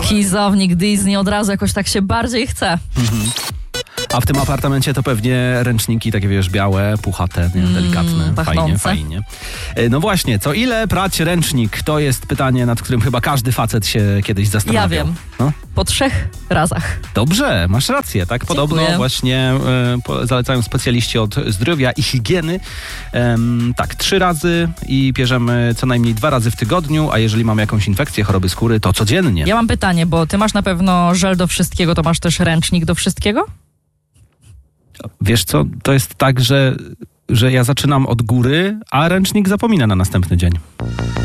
Kizownik Disney, od razu jakoś tak się bardziej chce. A w tym apartamencie to pewnie ręczniki takie, wiesz, białe, puchate, nie? Delikatne. Fajnie. No właśnie, co ile prać ręcznik? To jest pytanie, nad którym chyba każdy facet się kiedyś zastanawiał. Ja wiem. No? Po 3 razach. Dobrze, masz rację, tak? Podobno właśnie zalecają specjaliści od zdrowia i higieny. Tak, 3 razy i bierzemy co najmniej 2 razy w tygodniu, a jeżeli mamy jakąś infekcję, choroby skóry, to codziennie. Ja mam pytanie, bo ty masz na pewno żel do wszystkiego, to masz też ręcznik do wszystkiego? Wiesz co, to jest tak, że ja zaczynam od góry, a ręcznik zapomina na następny dzień.